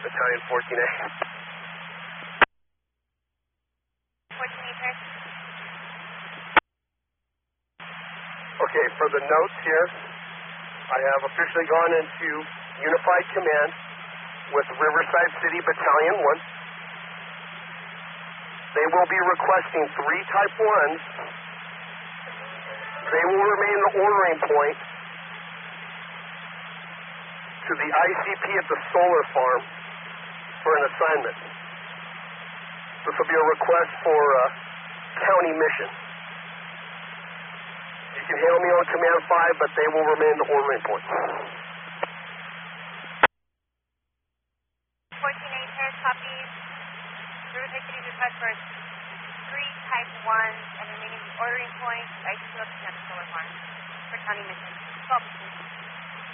Battalion 14A. 14A, sir. Okay, for the notes here, I have officially gone into Unified Command with Riverside City Battalion 1. They will be requesting 3 Type 1s. They will remain the ordering point to the ICP at the solar farm for an assignment. This will be a request for a county mission. You can hail me on Command 5, but they will remain the ordering point. 14A, sir, copies. Riverside City request for 3 Type 1s and remaining the ordering point, ICP at the solar farm for county mission. 12.